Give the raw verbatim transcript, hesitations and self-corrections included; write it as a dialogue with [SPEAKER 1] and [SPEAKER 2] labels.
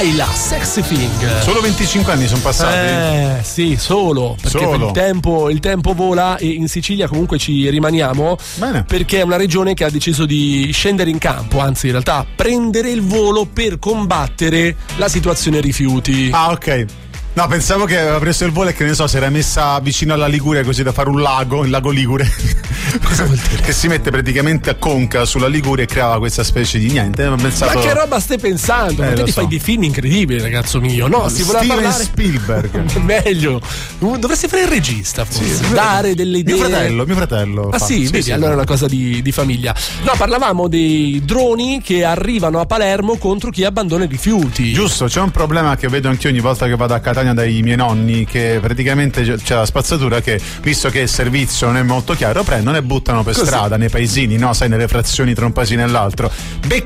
[SPEAKER 1] La Sexy Thing.
[SPEAKER 2] Solo venticinque anni sono passati?
[SPEAKER 1] Eh sì, solo perché
[SPEAKER 2] solo.
[SPEAKER 1] Il, tempo, il tempo vola e in Sicilia comunque ci rimaniamo.
[SPEAKER 2] Bene.
[SPEAKER 1] Perché è una regione che ha deciso di scendere in campo, anzi in realtà prendere il volo per combattere la situazione rifiuti.
[SPEAKER 2] Ah, ok. No, pensavo che aveva preso il volo e che ne so, si era messa vicino alla Liguria così da fare un lago, il lago Ligure.
[SPEAKER 1] Cosa vuol dire?
[SPEAKER 2] Che si mette praticamente a conca sulla Liguria e creava questa specie di niente. Pensato...
[SPEAKER 1] Ma che roba stai pensando?
[SPEAKER 2] Eh,
[SPEAKER 1] Ma te ti
[SPEAKER 2] so.
[SPEAKER 1] fai dei film incredibili, ragazzo mio. No, si voleva
[SPEAKER 2] Steven
[SPEAKER 1] parlare
[SPEAKER 2] Spielberg.
[SPEAKER 1] Meglio. Dovresti fare il regista, forse. Sì, dare delle idee.
[SPEAKER 2] Mio fratello, mio fratello.
[SPEAKER 1] Ah
[SPEAKER 2] fa.
[SPEAKER 1] sì,
[SPEAKER 2] sì,
[SPEAKER 1] vedi,
[SPEAKER 2] sì,
[SPEAKER 1] allora è una cosa di, di famiglia. No, parlavamo dei droni che arrivano a Palermo contro chi abbandona i rifiuti.
[SPEAKER 2] Giusto, c'è un problema che vedo anch'io ogni volta che vado a Catania dai miei nonni, che praticamente c'è la spazzatura che, visto che il servizio non è molto chiaro, prendono e buttano per
[SPEAKER 1] Così.
[SPEAKER 2] strada, nei paesini, no? Sai, nelle frazioni tra un paesino e l'altro.